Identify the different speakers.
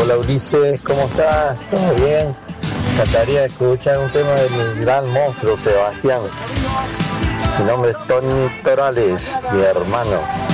Speaker 1: Hola Ulises, ¿cómo estás? ¿Todo bien? Me encantaría escuchar un tema del gran monstruo Sebastián. Mi nombre es Tony Torales, mi hermano.